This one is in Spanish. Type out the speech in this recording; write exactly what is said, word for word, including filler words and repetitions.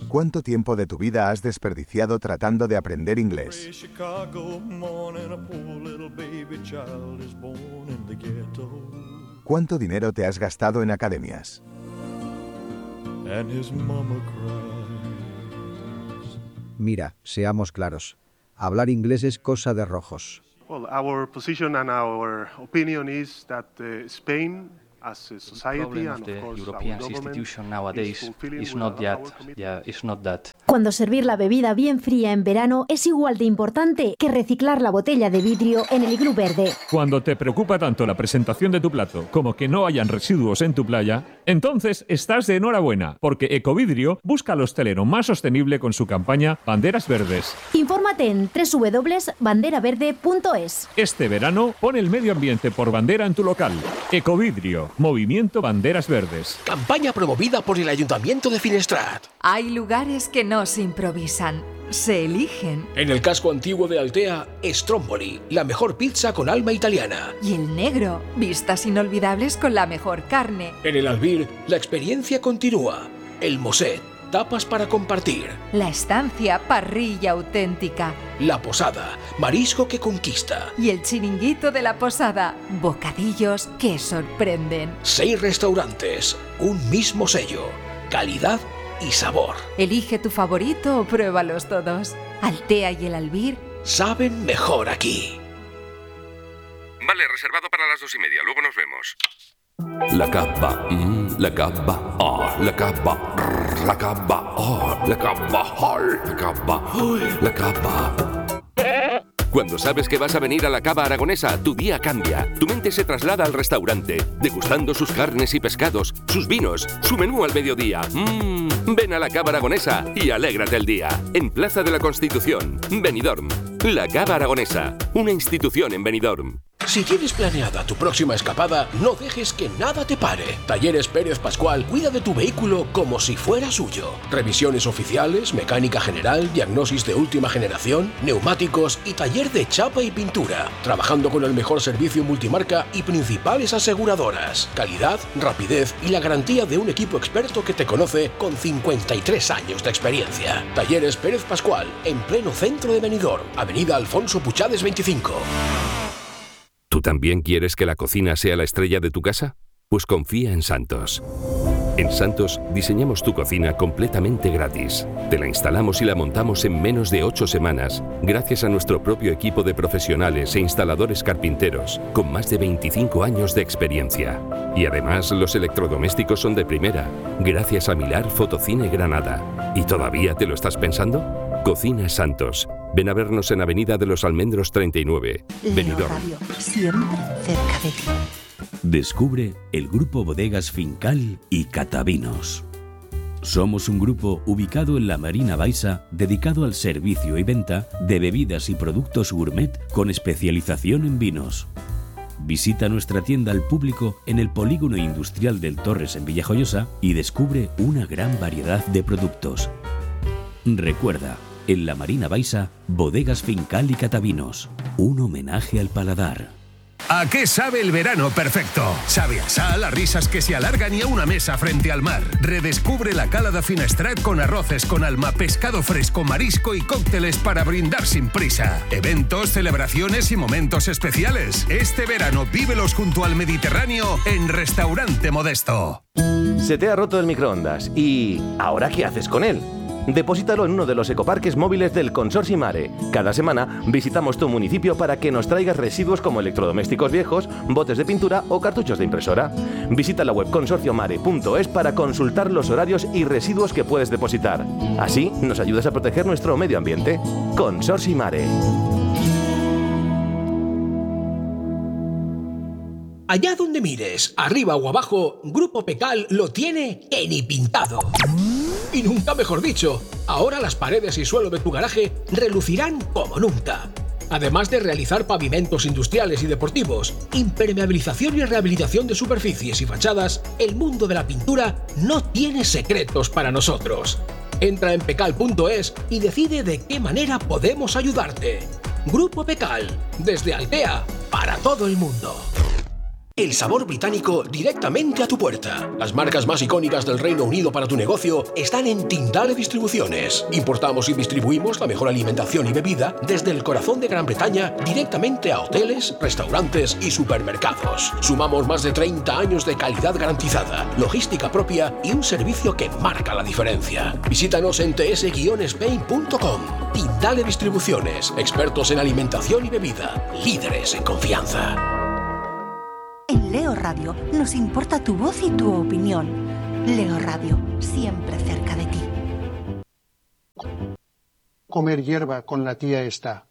¿Cuánto tiempo de tu vida has desperdiciado tratando de aprender inglés? ¿Cuánto dinero te has gastado en academias? Mira, seamos claros. Hablar inglés es cosa de rojos. Well, our position and our opinion is that uh, Spain, as a society, and of course European institution nowadays is not yet, yeah, it's not that. Cuando servir la bebida bien fría en verano es igual de importante que reciclar la botella de vidrio en el iglú verde. Cuando te preocupa tanto la presentación de tu plato como que no hayan residuos en tu playa, entonces estás de enhorabuena, porque Ecovidrio busca al hostelero más sostenible con su campaña Banderas Verdes. Infórmate en doble u doble u doble u punto bandera verde punto es. Este verano pon el medio ambiente por bandera en tu local. Ecovidrio, Movimiento Banderas Verdes. Campaña promovida por el Ayuntamiento de Finestrat. Hay lugares que no se improvisan, se eligen. En el casco antiguo de Altea, Stromboli, la mejor pizza con alma italiana. Y el Negro, vistas inolvidables con la mejor carne. En el Albir, la experiencia continúa. El Moset, tapas para compartir. La Estancia, parrilla auténtica. La Posada, marisco que conquista. Y el Chiringuito de la Posada, bocadillos que sorprenden. Seis restaurantes, un mismo sello, calidad y sabor. Elige tu favorito o pruébalos todos. Altea y el Albir saben mejor aquí. Vale, reservado para las dos y media, luego nos vemos. La capa, mm, la capa, oh, la capa, rrr, la capa, oh, la capa, oh, la capa, oh, la capa. Cuando sabes que vas a venir a la Cava Aragonesa, tu día cambia. Tu mente se traslada al restaurante, degustando sus carnes y pescados, sus vinos, su menú al mediodía. Mmm, ven a la Cava Aragonesa y alégrate el día. En Plaza de la Constitución, Benidorm. La Cava Aragonesa, una institución en Benidorm. Si tienes planeada tu próxima escapada, no dejes que nada te pare. Talleres Pérez Pascual cuida de tu vehículo como si fuera suyo. Revisiones oficiales, mecánica general, diagnosis de última generación, neumáticos y taller de chapa y pintura. Trabajando con el mejor servicio multimarca y principales aseguradoras. Calidad, rapidez y la garantía de un equipo experto que te conoce con cincuenta y tres años de experiencia. Talleres Pérez Pascual, en pleno centro de Benidorm, Avenida Alfonso Puchades veinticinco. ¿Tú también quieres que la cocina sea la estrella de tu casa? Pues confía en Santos. En Santos diseñamos tu cocina completamente gratis. Te la instalamos y la montamos en menos de ocho semanas, gracias a nuestro propio equipo de profesionales e instaladores carpinteros, con más de veinticinco años de experiencia. Y además los electrodomésticos son de primera, gracias a Milar Fotocine Granada. ¿Y todavía te lo estás pensando? Cocina Santos. Ven a vernos en Avenida de los Almendros treinta y nueve, Benidorm. Radio, siempre cerca de ti. Descubre el Grupo Bodegas Fincal y Catavinos. Somos un grupo ubicado en la Marina Baixa dedicado al servicio y venta de bebidas y productos gourmet con especialización en vinos. Visita nuestra tienda al público en el Polígono Industrial del Torres en Villajoyosa y descubre una gran variedad de productos. Recuerda, en la Marina Baixa, Bodegas Fincal y Catavinos, un homenaje al paladar. ¿A qué sabe el verano perfecto? Sabe a sal, a risas que se alargan y a una mesa frente al mar. Redescubre la Cala de Finestrat con arroces con alma, pescado fresco, marisco y cócteles para brindar sin prisa. Eventos, celebraciones y momentos especiales. Este verano vívelos junto al Mediterráneo en Restaurante Modesto. Se te ha roto el microondas y ¿ahora qué haces con él? Deposítalo en uno de los ecoparques móviles del Consorcio Mare. Cada semana visitamos tu municipio para que nos traigas residuos como electrodomésticos viejos, botes de pintura o cartuchos de impresora. Visita la web consorcio mare punto es para consultar los horarios y residuos que puedes depositar. Así nos ayudas a proteger nuestro medio ambiente. Consorcio Mare. Allá donde mires, arriba o abajo, Grupo Pecal lo tiene en y pintado. Y nunca mejor dicho, ahora las paredes y suelo de tu garaje relucirán como nunca. Además de realizar pavimentos industriales y deportivos, impermeabilización y rehabilitación de superficies y fachadas, el mundo de la pintura no tiene secretos para nosotros. Entra en pecal punto es y decide de qué manera podemos ayudarte. Grupo Pecal, desde Altea, para todo el mundo. El sabor británico directamente a tu puerta. Las marcas más icónicas del Reino Unido para tu negocio están en Tindale Distribuciones. Importamos y distribuimos la mejor alimentación y bebida desde el corazón de Gran Bretaña directamente a hoteles, restaurantes y supermercados. Sumamos más de treinta años de calidad garantizada, logística propia y un servicio que marca la diferencia. Visítanos en t s guion spain punto com. Tindale Distribuciones, expertos en alimentación y bebida, líderes en confianza. En Leo Radio nos importa tu voz y tu opinión. Leo Radio, siempre cerca de ti. Comer hierba con la tía esta.